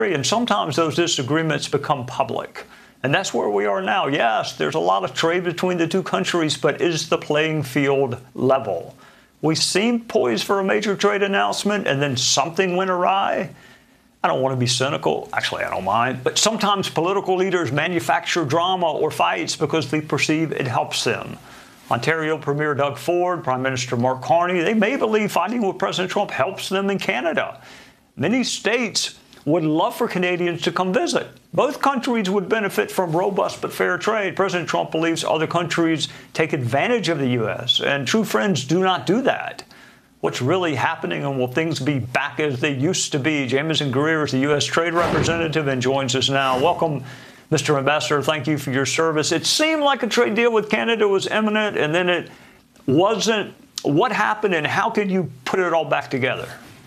And sometimes those disagreements become public. And that's where we are now. Yes, there's a lot of trade between the two countries, but is the playing field level? We seemed poised for a major trade announcement, and then something went awry. I don't want to be cynical. Actually, I don't mind. But sometimes political leaders manufacture drama or fights because they perceive it helps them. Ontario Premier Doug Ford, Prime Minister Mark Carney, they may believe fighting with President Trump helps them in Canada. Many states would love for Canadians to come visit. Both countries would benefit from robust but fair trade. President Trump believes other countries take advantage of the U.S., and true friends do not do that. What's really happening, and will things be back as they used to be? Jamieson Greer is the U.S. Trade Representative and joins us now. Welcome, Mr. Ambassador. Thank you for your service. It seemed like a trade deal with Canada was imminent, and then it wasn't. What happened, and how could you put it all back together?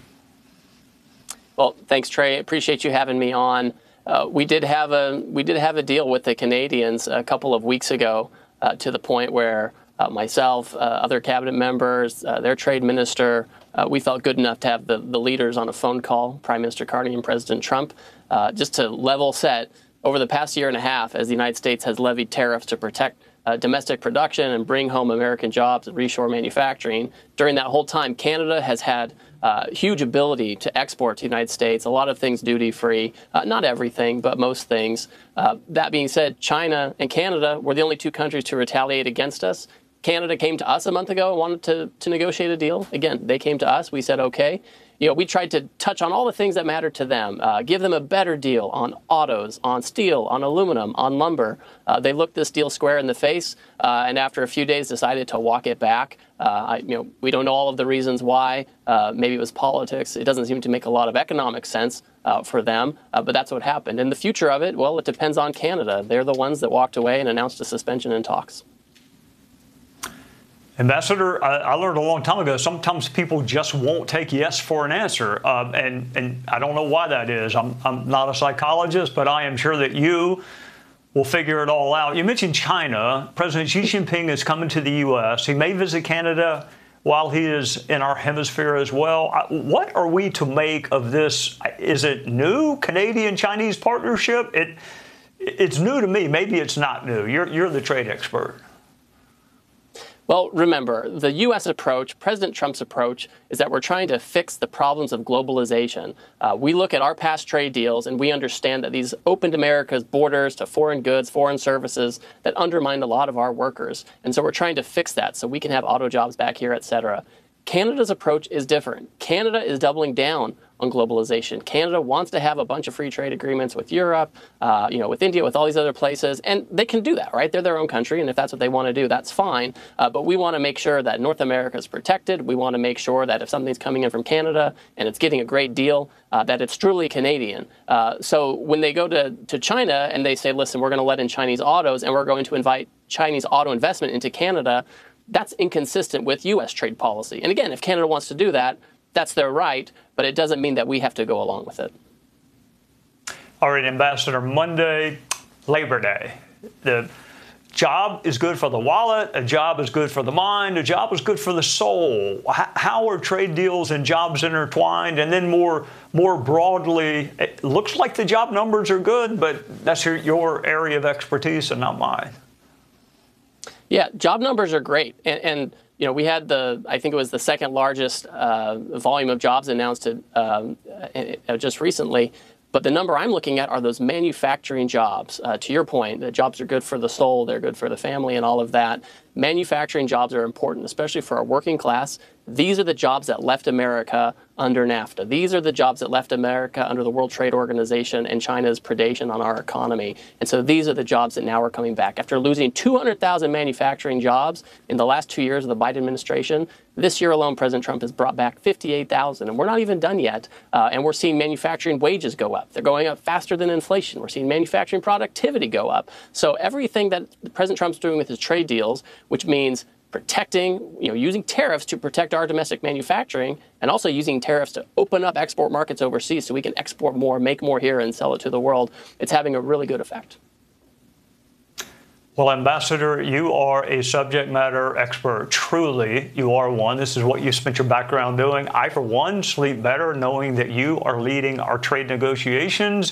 Well, thanks, Trey. Appreciate you having me on. We did have a deal with the Canadians a couple of weeks ago, to the point where myself, other cabinet members, their trade minister, we felt good enough to have the leaders on a phone call, Prime Minister Carney and President Trump, just to level set. Over the past year and a half, as the United States has levied tariffs to protect domestic production and bring home American jobs and reshore manufacturing, during that whole time, Canada has had huge ability to export to the United States, a lot of things duty-free, not everything, but most things. That being said, China and Canada were the only two countries to retaliate against us. Canada came to us a month ago and wanted to negotiate a deal. Again, they came to us. We said, okay. We tried to touch on all the things that matter to them, give them a better deal on autos, on steel, on aluminum, on lumber. They looked this deal square in the face, and after a few days decided to walk it back. We don't know all of the reasons why. Maybe it was politics. It doesn't seem to make a lot of economic sense for them, but that's what happened. And the future of it, well, it depends on Canada. They're the ones that walked away and announced a suspension in talks. Ambassador, I learned a long time ago, sometimes people just won't take yes for an answer, and I don't know why that is. I'm not a psychologist, but I am sure that you will figure it all out. You mentioned China. President Xi Jinping is coming to the U.S. He may visit Canada while he is in our hemisphere as well. What are we to make of this? Is it new, Canadian-Chinese partnership? It's new to me. Maybe it's not new. You're the trade expert. Well, remember, the U.S. approach, President Trump's approach, is that we're trying to fix the problems of globalization. We look at our past trade deals, and we understand that these opened America's borders to foreign goods, foreign services that undermined a lot of our workers. And so we're trying to fix that so we can have auto jobs back here, et cetera. Canada's approach is different. Canada is doubling down on globalization. Canada wants to have a bunch of free trade agreements with Europe, with India, with all these other places, and they can do that, right? They're their own country, and if that's what they want to do, that's fine. But we want to make sure that North America is protected. We want to make sure that if something's coming in from Canada and it's getting a great deal, that it's truly Canadian. So when they go to China and they say, listen, we're going to let in Chinese autos and we're going to invite Chinese auto investment into Canada, that's inconsistent with U.S. trade policy. And again, if Canada wants to do that, that's their right, but it doesn't mean that we have to go along with it. All right, Ambassador, Monday, Labor Day. The job is good for the wallet, a job is good for the mind, a job is good for the soul. How are trade deals and jobs intertwined? And then more broadly, it looks like the job numbers are good, but that's your area of expertise and not mine. Yeah, job numbers are great. And we had I think it was the second largest volume of jobs announced just recently. But the number I'm looking at are those manufacturing jobs. To your point, the jobs are good for the soul, they're good for the family and all of that. Manufacturing jobs are important, especially for our working class. These are the jobs that left America under NAFTA. These are the jobs that left America under the World Trade Organization and China's predation on our economy. And so these are the jobs that now are coming back. After losing 200,000 manufacturing jobs in the last 2 years of the Biden administration, this year alone, President Trump has brought back 58,000, and we're not even done yet. And we're seeing manufacturing wages go up. They're going up faster than inflation. We're seeing manufacturing productivity go up. So everything that President Trump's doing with his trade deals, which means protecting, using tariffs to protect our domestic manufacturing, and also using tariffs to open up export markets overseas so we can export more, make more here, and sell it to the world, it's having a really good effect. Well, Ambassador, you are a subject matter expert. Truly, you are one. This is what you spent your background doing. I, for one, sleep better knowing that you are leading our trade negotiations